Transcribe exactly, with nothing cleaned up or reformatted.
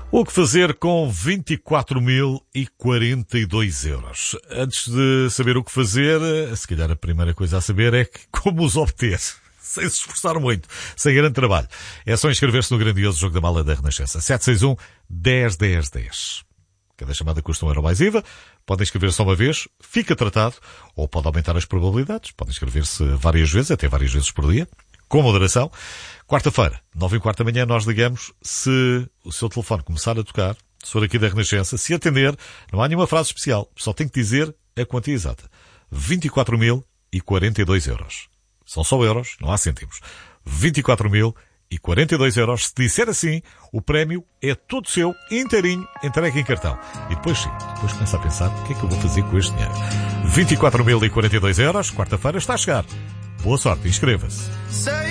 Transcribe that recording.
O que fazer com vinte e quatro mil e quarenta e dois euros? Antes de saber o que fazer, se calhar a primeira coisa a saber é que como os obter, sem se esforçar muito, sem grande trabalho. É só inscrever-se no grandioso jogo da mala da Renascença. sete seis um, dez, dez, dez. Cada chamada custa um euro mais I V A. Podem inscrever-se só uma vez, fica tratado, ou pode aumentar as probabilidades. Podem inscrever-se várias vezes, até várias vezes por dia, com moderação. Quarta-feira, nove e quarto da manhã, nós ligamos. Se o seu telefone começar a tocar, se for aqui da Renascença, se atender, não há nenhuma frase especial. Só tem que dizer a quantia exata. vinte e quatro mil e quarenta e dois euros. São só euros, não há cêntimos. vinte e quatro mil e quarenta e dois euros. Se disser assim, o prémio é todo seu, inteirinho, entregue em cartão. E depois sim, depois começa a pensar, o que é que eu vou fazer com este dinheiro? vinte e quatro mil e quarenta e dois euros, quarta-feira está a chegar. Boa sorte, inscreva-se.